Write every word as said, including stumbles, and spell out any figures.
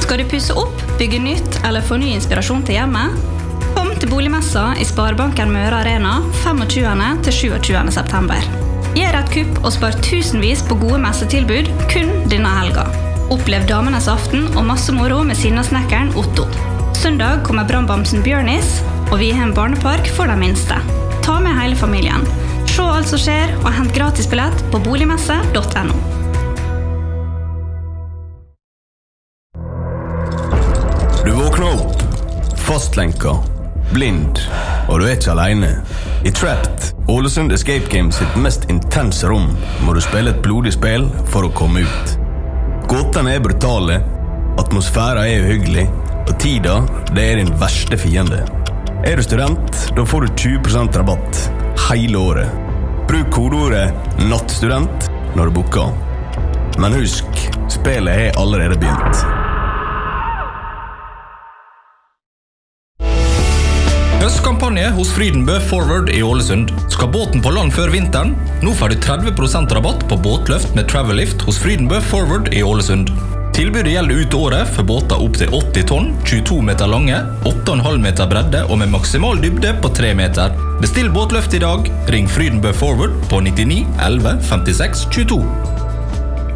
Skal du pusse opp, bygge nytt eller få ny inspirasjon til hjemmet? Kom til Boligmessa i Sparebanken Møre Arena femogtjuende til sjuogtjuende september. Gjør et kupp og spar tusenvis på gode messetilbud kun denne helga. Opplev damenes aften og masse moro med sinnasnekkeren Otto. Søndag kommer brannbamsen Bjørnis, og vi har en barnepark for de minste. Ta med hele familien. Se alt som skjer, og hent gratis billett på boligmesse punktum no. Du våkner opp, fastlenka, blind, og du er ikke alene. I Trapped, Ålesund Escape Games sitt mest intense rom, må du spille et blodig spill for å komme ut. Gåtene er brutale, atmosfæren er uhyggelig, og tida, det er din verste fiende. Er du student, da får du tjue prosent rabatt hele året. Bruk kodeordet nattstudent når du booker. Men husk, spillet er allerede begynt. Høstkampanje hos Frydenbø Forward i Ålesund. Skal båten på land før vinteren? Nå får du tretti prosent rabatt på båtløft med Travel-lift hos Frydenbø Forward i Ålesund. Tilbudet gjelder ut året for båter opp til åtti tonn, tjueto meter lange, åtte komma fem meter bredde og med maksimal dybde på tre meter. Bestill båtløft i dag. Ring Frydenbø Forward på nittini elleve femtiseks tjueto.